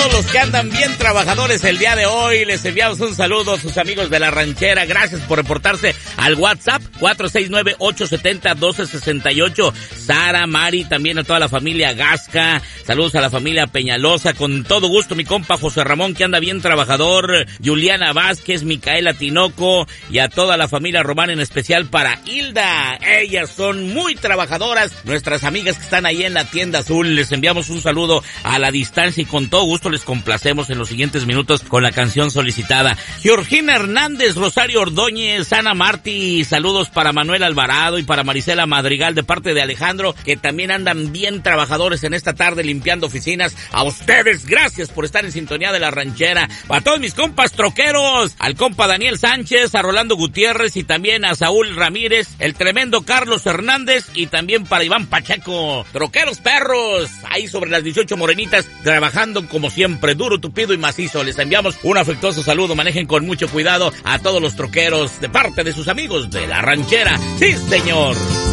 todos los que andan bien trabajadores el día de hoy, les enviamos un saludo a sus amigos de La Ranchera. Gracias por reportarse al WhatsApp 469-870-1268. Sara, Mari, también a toda la familia Gasca. Saludos a la familia Peñalosa. Con todo gusto, mi compa José Ramón, que anda bien trabajador. Juliana Vázquez, Micaela Tinoco y a toda la familia Román, en especial para Hilda. Ellas son muy trabajadoras, nuestras amigas que están ahí en la tienda azul. Les enviamos un saludo a la distancia y con todo gusto les complacemos en los siguientes minutos con la canción solicitada. Georgina Hernández, Rosario Ordóñez, Ana Martí, saludos para Manuel Alvarado y para Marisela Madrigal de parte de Alejandro, que también andan bien trabajadores en esta tarde limpiando oficinas. A ustedes, gracias por estar en sintonía de La Ranchera. A todos mis compas troqueros, al compa Daniel Sánchez, a Rolando Gutiérrez y también a Saúl Ramírez, el tremendo Carlos Hernández y también para Iván Pacheco. Troqueros perros, ahí sobre las 18 morenitas, trabajando como siempre, duro, tupido y macizo. Les enviamos un afectuoso saludo, manejen con mucho cuidado a todos los troqueros de parte de sus amigos de La Ranchera. ¡Sí, señor!